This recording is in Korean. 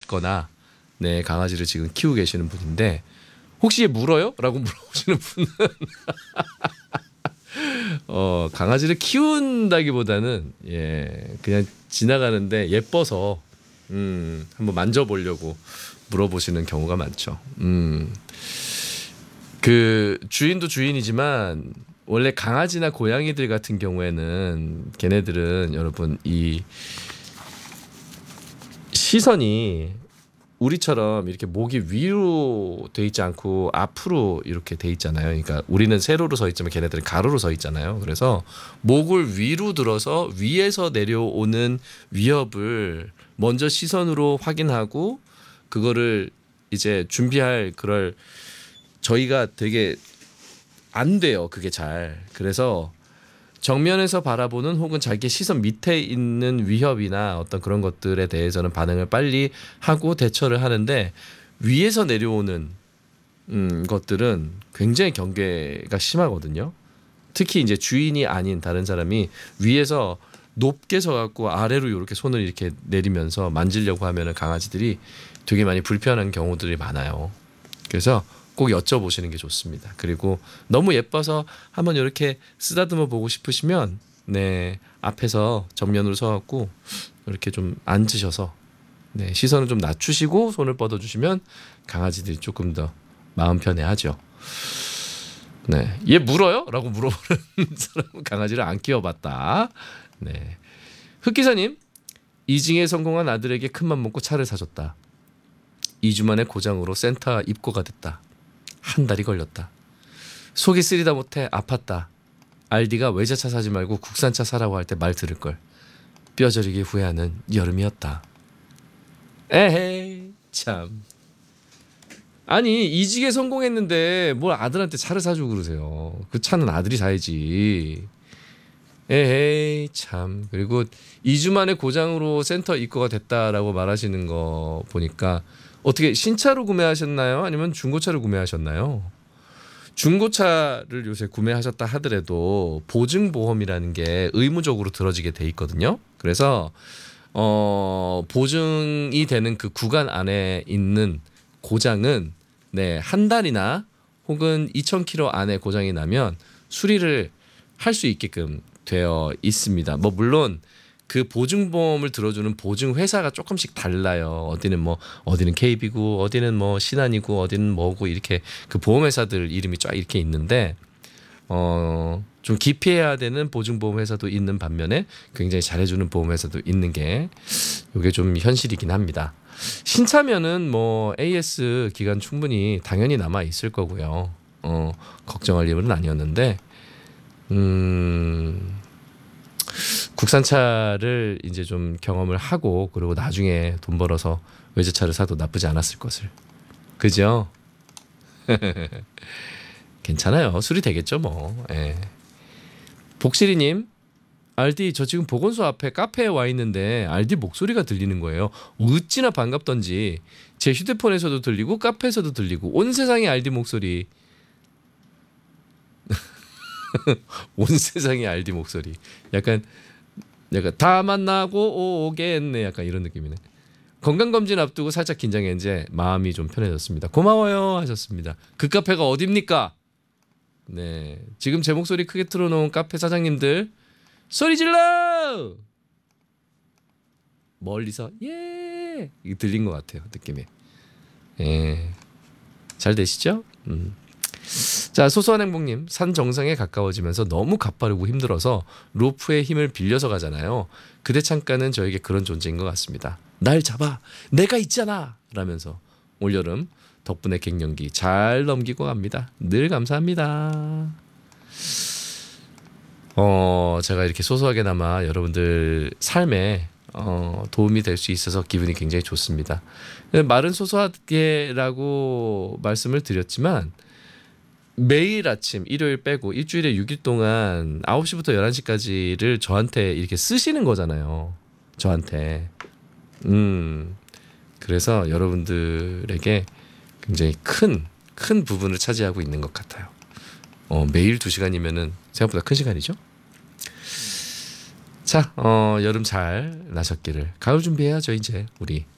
있거나 네, 강아지를 지금 키우고 계시는 분인데 혹시 얘 물어요? 라고 물어보시는 분은 강아지를 키운다기보다는 예, 그냥 지나가는데 예뻐서 한번 만져보려고 물어보시는 경우가 많죠. 그 주인도 주인이지만 원래 강아지나 고양이들 같은 경우에는 걔네들은 여러분 이 시선이 우리처럼 이렇게 목이 위로 돼 있지 않고 앞으로 이렇게 돼 있잖아요. 그러니까 우리는 세로로 서 있지만 걔네들은 가로로 서 있잖아요. 그래서 목을 위로 들어서 위에서 내려오는 위협을 먼저 시선으로 확인하고 그거를 이제 준비할 그럴 저희가 되게 안 돼요. 그게 잘. 그래서 정면에서 바라보는 혹은 자기 시선 밑에 있는 위협이나 어떤 그런 것들에 대해서는 반응을 빨리 하고 대처를 하는데 위에서 내려오는 것들은 굉장히 경계가 심하거든요. 특히 이제 주인이 아닌 다른 사람이 위에서 높게 서갖고 아래로 이렇게 손을 이렇게 내리면서 만지려고 하면은 강아지들이 되게 많이 불편한 경우들이 많아요. 그래서 꼭 여쭤보시는 게 좋습니다. 그리고 너무 예뻐서 한번 이렇게 쓰다듬어 보고 싶으시면 네, 앞에서 정면으로 서갖고 이렇게 좀 앉으셔서 네, 시선을 좀 낮추시고 손을 뻗어주시면 강아지들이 조금 더 마음 편해하죠. 네, 얘 물어요? 라고 물어보는 사람은 강아지를 안 키워봤다. 네, 흑기사님, 이징에 성공한 아들에게 큰맘 먹고 차를 사줬다. 2주 만에 고장으로 센터 입고가 됐다. 한 달이 걸렸다. 속이 쓰리다 못해 아팠다. 알디가 외제차 사지 말고 국산차 사라고 할 때 말 들을 걸. 뼈저리게 후회하는 여름이었다. 에헤이 참. 아니 이직에 성공했는데 뭘 아들한테 차를 사주고 그러세요. 그 차는 아들이 사야지. 에헤이 참. 그리고 2주 만에 고장으로 센터 입고가 됐다라고 말하시는 거 보니까 어떻게 신차로 구매하셨나요? 아니면 중고차를 구매하셨나요? 중고차를 요새 구매하셨다 하더라도 보증보험이라는 게 의무적으로 들어지게 돼 있거든요. 그래서 보증이 되는 그 구간 안에 있는 고장은 네, 한 달이나 혹은 2,000km 안에 고장이 나면 수리를 할 수 있게끔 되어 있습니다. 뭐 물론 그 보증보험을 들어주는 보증 회사가 조금씩 달라요. 어디는 KB고 어디는 뭐 신한이고 어디는 뭐고 이렇게 그 보험회사들 이름이 쫙 이렇게 있는데 좀 기피해야 되는 보증보험 회사도 있는 반면에 굉장히 잘해주는 보험 회사도 있는 게 이게 좀 현실이긴 합니다. 신차면은 뭐 AS 기간 충분히 당연히 남아 있을 거고요. 걱정할 일은 아니었는데. 국산차를 이제 좀 경험을 하고 그리고 나중에 돈 벌어서 외제차를 사도 나쁘지 않았을 것을. 그죠? 괜찮아요. 수리 되겠죠 뭐. 예. 복실이님, 알디 저 지금 보건소 앞에 카페에 와 있는데 알디 목소리가 들리는 거예요. 어찌나 반갑던지 제 휴대폰에서도 들리고 카페에서도 들리고 온 세상에 알디 목소리. 온 세상에 알디 목소리. 약간 다 만나고 오겠네. 약간 이런 느낌이네. 건강검진 앞두고 살짝 긴장했는데 마음이 좀 편해졌습니다. 고마워요 하셨습니다. 그 카페가 어딥니까? 네, 지금 제 목소리 크게 틀어놓은 카페 사장님들 소리 질러! 멀리서 예! 이게 들린 것 같아요. 느낌이. 예. 잘 되시죠? 자, 소소한 행복님, 산 정상에 가까워지면서 너무 가파르고 힘들어서 로프의 힘을 빌려서 가잖아요. 그대 창가는 저에게 그런 존재인 것 같습니다. 날 잡아, 내가 있잖아 라면서 올여름 덕분에 갱년기 잘 넘기고 갑니다. 늘 감사합니다. 제가 이렇게 소소하게나마 여러분들 삶에 도움이 될 수 있어서 기분이 굉장히 좋습니다. 말은 소소하게라고 말씀을 드렸지만 매일 아침 일요일 빼고 일주일에 6일 동안 9시부터 11시까지를 저한테 이렇게 쓰시는 거잖아요. 저한테. 그래서 여러분들에게 굉장히 큰 부분을 차지하고 있는 것 같아요. 매일 2시간이면은 생각보다 큰 시간이죠. 자, 여름 잘 나셨기를. 가을 준비해야죠 이제 우리.